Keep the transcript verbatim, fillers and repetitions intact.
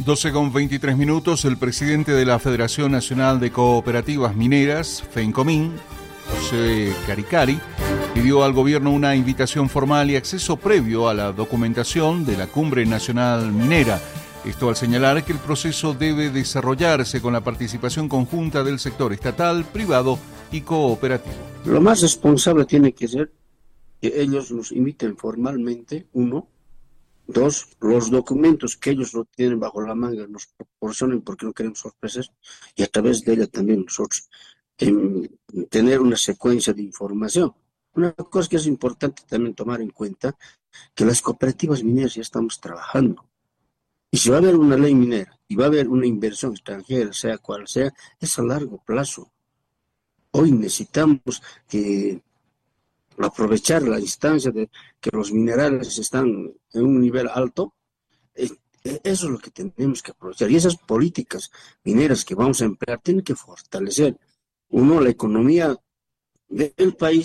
doce con veintitrés minutos, el presidente de la Federación Nacional de Cooperativas Mineras, FENCOMIN, José Caricari, pidió al gobierno una invitación formal y acceso previo a la documentación de la Cumbre Nacional Minera. Esto al señalar que el proceso debe desarrollarse con la participación conjunta del sector estatal, privado y cooperativo. Lo más responsable tiene que ser que ellos nos inviten formalmente, uno. Dos, los documentos que ellos no tienen bajo la manga nos proporcionen, porque no queremos sorpresas, y a través de ella también nosotros eh, tener una secuencia de información. Una cosa que es importante también tomar en cuenta, que las cooperativas mineras ya estamos trabajando. Y si va a haber una ley minera y va a haber una inversión extranjera, sea cual sea, es a largo plazo. Hoy necesitamos que aprovechar la instancia de que los minerales están en un nivel alto. Eso es lo que tenemos que aprovechar. Y esas políticas mineras que vamos a emplear tienen que fortalecer, uno, la economía del país,